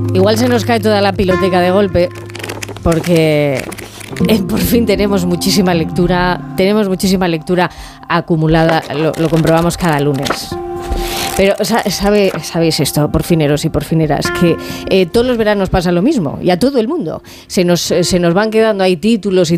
igual se nos cae toda la piloteca de golpe, porque por fin tenemos muchísima lectura acumulada, lo comprobamos cada lunes. Pero sabéis esto, porfineros y porfineras, que todos los veranos pasa lo mismo, y a todo el mundo. Se nos van quedando ahí títulos y